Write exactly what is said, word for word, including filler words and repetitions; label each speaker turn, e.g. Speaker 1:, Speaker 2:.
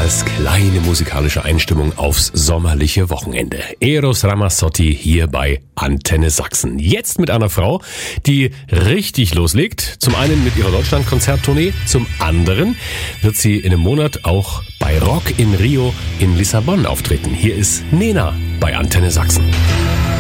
Speaker 1: als kleine musikalische Einstimmung aufs sommerliche Wochenende. Eros Ramazzotti hier bei Antenne Sachsen. Jetzt mit einer Frau, die richtig loslegt. Zum einen mit ihrer Deutschland-Konzerttournee, zum anderen wird sie in einem Monat auch bei Rock in Rio in Lissabon auftreten. Hier ist Nena bei Antenne Sachsen.